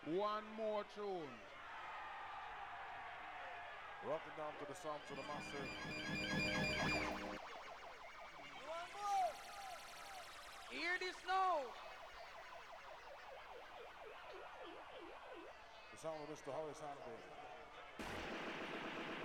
One more tune. Rocking down to the sounds of the massive. One more. Hear this now. The sound of Mr. Horace Andy.